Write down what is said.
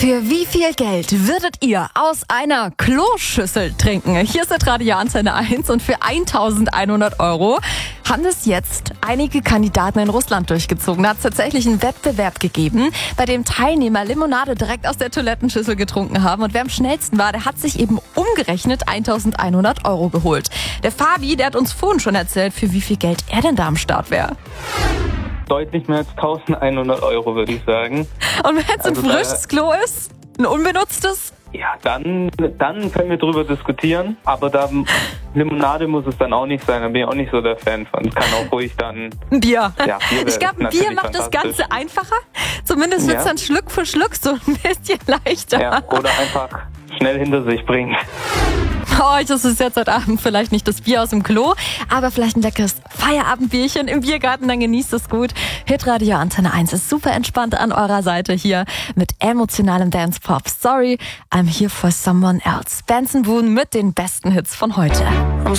Für wie viel Geld würdet ihr aus einer Kloschüssel trinken? Hier ist der Radio Antenne 1 und für 1.100 € haben es jetzt einige Kandidaten in Russland durchgezogen. Da hat es tatsächlich einen Wettbewerb gegeben, bei dem Teilnehmer Limonade direkt aus der Toilettenschüssel getrunken haben. Und wer am schnellsten war, der hat sich eben umgerechnet 1.100 € geholt. Der Fabi, der hat uns vorhin schon erzählt, für wie viel Geld er denn da am Start wäre. Deutlich mehr als 1.100 €, würde ich sagen. Und wenn es ein frisches Klo ist, ein unbenutztes? Ja, dann können wir drüber diskutieren. Aber da Limonade muss es dann auch nicht sein. Da bin ich auch nicht so der Fan von. Kann auch ruhig dann ein Bier. Ja, Bier ich glaube, ein Bier macht das Ganze einfacher. Zumindest wird es dann Schluck für Schluck so ein bisschen leichter. Ja, oder einfach schnell hinter sich bringen. Oh, das ist jetzt heute Abend vielleicht nicht das Bier aus dem Klo, aber vielleicht ein leckeres Feierabendbierchen im Biergarten, dann genießt es gut. Hitradio Antenne 1 ist super entspannt an eurer Seite hier mit emotionalem Dance-Pop. Sorry, I'm here for someone else. Benson Boone mit den besten Hits von heute.